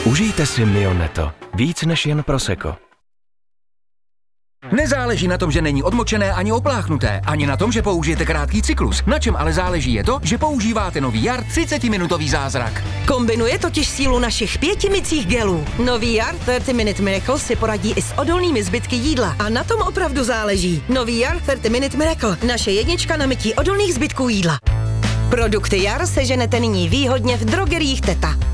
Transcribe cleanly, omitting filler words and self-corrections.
Užijte si Mioneto. Víc než jen prosecco. Nezáleží na tom, že není odmočené ani opláchnuté, ani na tom, že použijete krátký cyklus. Na čem ale záleží je to, že používáte nový Jar 30-minutový zázrak. Kombinuje totiž sílu našich 5 mycích gelů. Nový Jar 30 Minute Miracle si poradí i s odolnými zbytky jídla. A na tom opravdu záleží. Nový Jar 30 Minute Miracle. Naše jednička na mytí odolných zbytků jídla. Produkty Jar seženete nyní výhodně v drogeriích Teta.